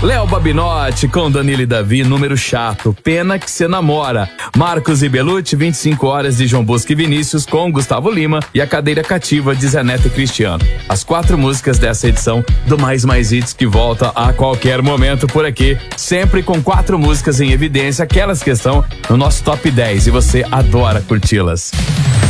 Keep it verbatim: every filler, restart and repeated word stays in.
Léo Babinotti com Danilo e Davi, número chato, pena que cê namora. Marcos e Belucci, vinte e cinco horas de João Bosco e Vinícius com Gustavo Lima e a cadeira cativa de Zé Neto e Cristiano. As quatro músicas dessa edição do Mais Mais Hits que volta a qualquer momento por aqui, sempre com quatro músicas em evidência, aquelas que estão no nosso top dez e você adora curti-las.